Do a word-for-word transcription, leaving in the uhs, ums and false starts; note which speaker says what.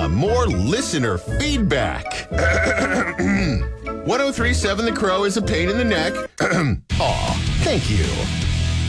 Speaker 1: more listener feedback. ten thirty-seven The Crow is a pain in the neck. Aw, thank you.